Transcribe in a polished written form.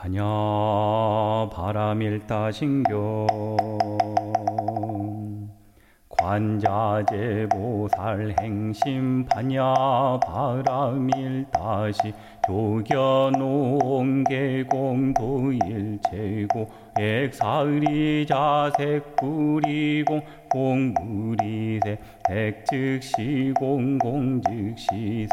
반야 바라밀다신교 관자재보살 행심 반야 바라밀다시 조견옹계공도일체고 액사의리자색구리공 공구리세 색즉시공공즉시세